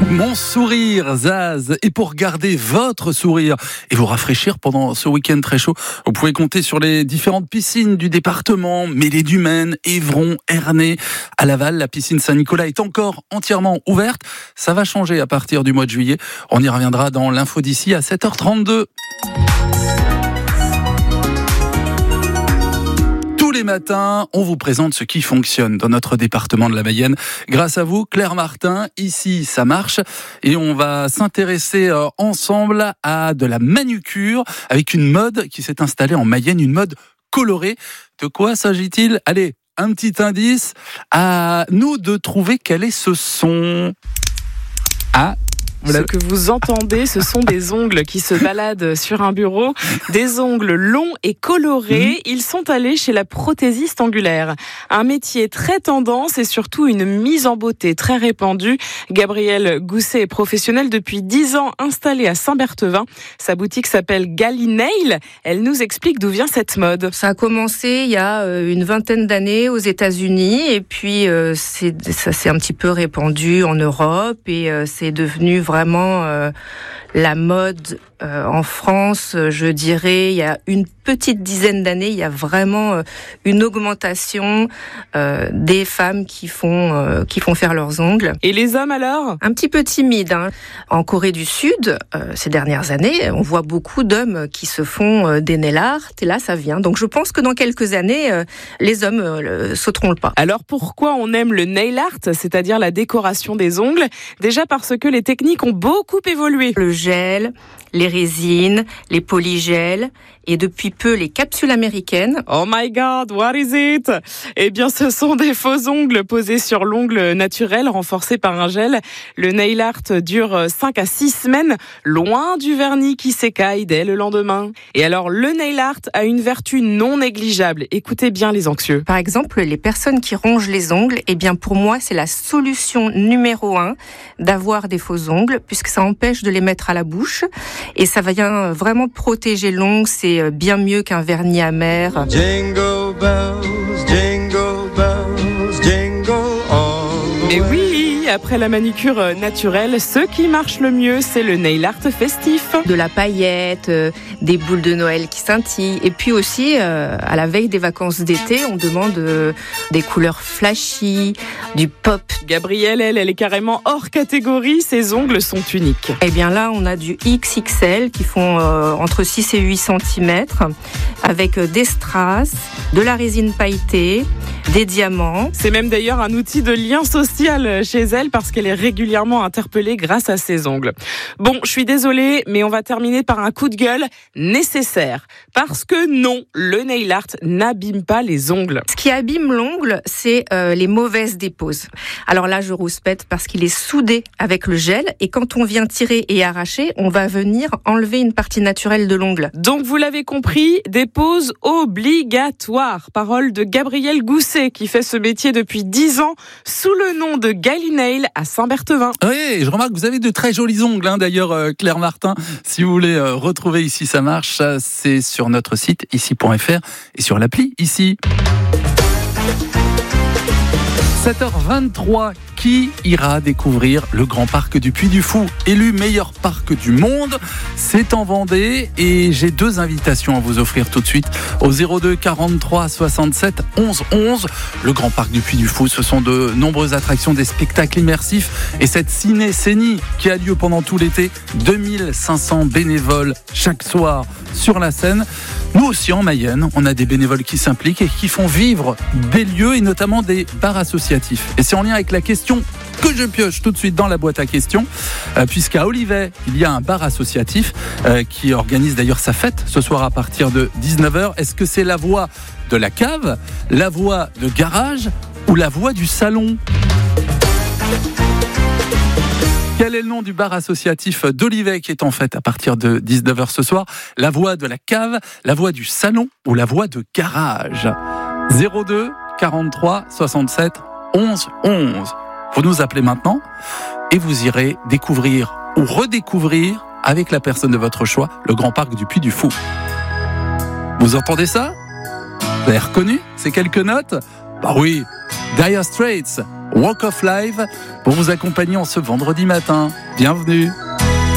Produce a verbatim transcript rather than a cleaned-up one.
Mon sourire, Zaz. Et pour garder votre sourire et vous rafraîchir pendant ce week-end très chaud, vous pouvez compter sur les différentes piscines du département, Mêlée du Maine, Évron, Ernée. À Laval, la piscine Saint-Nicolas est encore entièrement ouverte. Ça va changer à partir du mois de juillet. On y reviendra dans l'info d'ici à sept heures trente-deux. Tous les matins, on vous présente ce qui fonctionne dans notre département de la Mayenne. Grâce à vous, Claire Martin, ici ça marche. Et on va s'intéresser ensemble à de la manucure avec une mode qui s'est installée en Mayenne, une mode colorée. De quoi s'agit-il ? Allez, un petit indice. À nous de trouver quel est ce son. Ah, Ce que vous entendez, ce sont des ongles qui se baladent sur un bureau, des ongles longs et colorés. Ils sont allés chez la prothésiste angulaire. Un métier très tendance et surtout une mise en beauté très répandue. Gabrielle Gousset est professionnelle depuis dix ans, installée à Saint-Berthevin. Sa boutique s'appelle Galinail. Elle nous explique d'où vient cette mode. Ça a commencé il y a une vingtaine d'années aux États-Unis et puis euh, c'est, ça s'est un petit peu répandu en Europe et euh, c'est devenu vraiment euh, la mode euh, en France, je dirais, il y a une petite dizaine d'années, il y a vraiment euh, une augmentation euh, des femmes qui font euh, qui font faire leurs ongles. Et les hommes alors ? Un petit peu timide. Hein. En Corée du Sud, euh, ces dernières années, on voit beaucoup d'hommes qui se font euh, des nail art, et là ça vient. Donc je pense que dans quelques années, euh, les hommes euh, sauteront le pas. Alors pourquoi on aime le nail art, c'est-à-dire la décoration des ongles ? Déjà parce que les techniques ont beaucoup évolué. Le gel, les résines, les polygels et depuis peu les capsules américaines. Oh my God, what is it ? Eh bien, ce sont des faux ongles posés sur l'ongle naturel renforcé par un gel. Le nail art dure cinq à six semaines, loin du vernis qui s'écaille dès le lendemain. Et alors, le nail art a une vertu non négligeable. Écoutez bien les anxieux. Par exemple, les personnes qui rongent les ongles, eh bien pour moi, c'est la solution numéro un d'avoir des faux ongles, puisque ça empêche de les mettre à la bouche. Et ça vient vraiment protéger l'ongle, c'est bien mieux qu'un vernis amer. Jingle bells, jingle bells, jingle all. Mais oui, après la manicure naturelle, ce qui marche le mieux, c'est le nail art festif. De la paillette, euh, des boules de Noël qui scintillent. Et puis aussi, euh, à la veille des vacances d'été, on demande euh, des couleurs flashy, du pop. Gabrielle, elle, elle est carrément hors catégorie. Ses ongles sont uniques. Eh bien là, on a du X X L qui font euh, entre six et huit centimètres avec euh, des strass, de la résine pailletée, des diamants. C'est même d'ailleurs un outil de lien social chez elle parce qu'elle est régulièrement interpellée grâce à ses ongles. Bon, je suis désolée, mais on va terminer par un coup de gueule nécessaire. Parce que non, le nail art n'abîme pas les ongles. Ce qui abîme l'ongle, c'est euh, les mauvaises déposes. Alors là, je rouspète parce qu'il est soudé avec le gel et quand on vient tirer et arracher, on va venir enlever une partie naturelle de l'ongle. Donc vous l'avez compris, dépose obligatoire. Parole de Gabrielle Gousset qui fait ce métier depuis dix ans sous le nom de Galinail à Saint-Berthevin. Oui, je remarque que vous avez de très jolis ongles, hein, d'ailleurs, euh, Claire Martin. Si vous voulez euh, retrouver Ici ça marche, c'est sur notre site ici point f r et sur l'appli Ici. sept heures vingt-trois, qui ira découvrir le Grand Parc du Puy du Fou, élu meilleur parc du monde? C'est en Vendée et j'ai deux invitations à vous offrir tout de suite au zéro deux quarante-trois soixante-sept onze onze. Le Grand Parc du Puy du Fou, ce sont de nombreuses attractions, des spectacles immersifs et cette ciné-cénie qui a lieu pendant tout l'été. deux mille cinq cents bénévoles chaque soir sur la scène. Nous aussi en Mayenne, on a des bénévoles qui s'impliquent et qui font vivre des lieux et notamment des bars associatifs. Et c'est en lien avec la question que je pioche tout de suite dans la boîte à questions, euh, puisqu'à Olivet, il y a un bar associatif euh, qui organise d'ailleurs sa fête ce soir à partir de dix-neuf heures. Est-ce que c'est la voix de la cave, la voix de garage ou la voix du salon ? Quel est le nom du bar associatif d'Olivet qui est en fête à partir de dix-neuf heures ce soir? La voix de la cave, la voix du salon ou la voix de garage? zéro deux quarante-trois soixante-sept onze onze. Vous nous appelez maintenant et vous irez découvrir ou redécouvrir avec la personne de votre choix le Grand Parc du Puy du Fou. Vous entendez ça? Vous avez reconnu ces quelques notes? Bah oui, Dire Straits, Walk of Life pour vous accompagner en ce vendredi matin. Bienvenue.